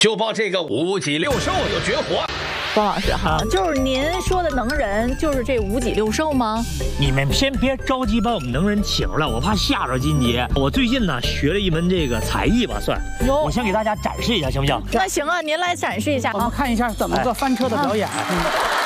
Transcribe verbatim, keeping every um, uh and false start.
就报这个五脊六兽有绝活。 包老师哈，就是您说的能人，就是这五脊六兽吗？ 你们先别着急把我们能人请出来，我怕吓着金杰。我最近呢学了一门这个才艺吧，算。 哟， 我先给大家展示一下，行不行？ 那行啊，您来展示一下我们啊， 看一下怎么个翻车的表演。嗯